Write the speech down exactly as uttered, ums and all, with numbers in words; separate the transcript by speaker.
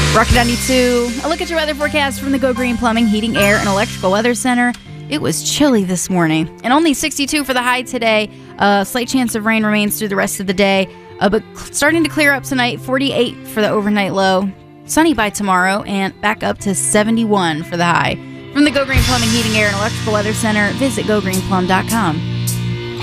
Speaker 1: Rocket ninety-two. A look at your weather forecast from the Go Green Plumbing, Heating, Air, and Electrical Weather Center. It was chilly this morning, and only sixty-two for the high today. A uh, slight chance of rain remains through the rest of the day, uh, but cl- starting to clear up tonight. forty-eight for the overnight low. Sunny by tomorrow, and back up to seventy-one for the high. From the Go Green Plumbing, Heating, Air, and Electrical Weather Center, visit go green plum dot com.